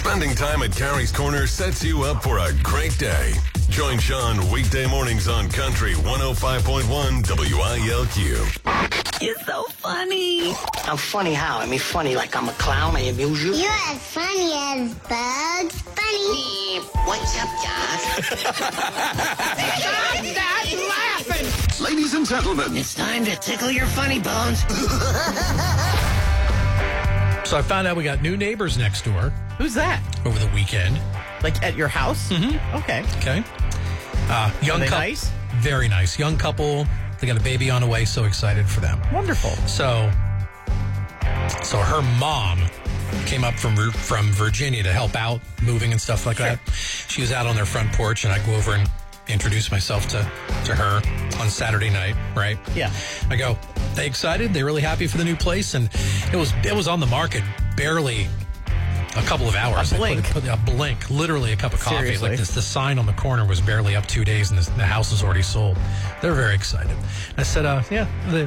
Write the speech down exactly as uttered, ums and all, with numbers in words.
Spending time at Carrie's Corner sets you up for a great day. Join Sean weekday mornings on Country one oh five point one W I L Q. You're so funny. I'm funny how? I mean, funny like I'm a clown. I amuse you. You're as funny as Bugs Bunny. What's up, Doc? Stop that laughing! Ladies and gentlemen, It's time to tickle your funny bones. So I found out we got new neighbors next door Who's that? over the weekend. Like at your house? Mm-hmm. Okay. Okay. Uh, young Are they cou- nice? Very nice. Young couple. They got a baby on the way. So excited for them. Wonderful. So, so her mom came up from from Virginia to help out moving and stuff like that. She was out on their front porch, and I go over and introduce myself to to her on Saturday night. Right? Yeah. I go, they excited? They really happy for the new place? And it was it was on the market barely a couple of hours. A blink. They put, put a blink, literally a cup of coffee. Seriously. Like this, the sign on the corner was barely up two days, and this, the house was already sold. They're very excited. I said, uh, yeah, the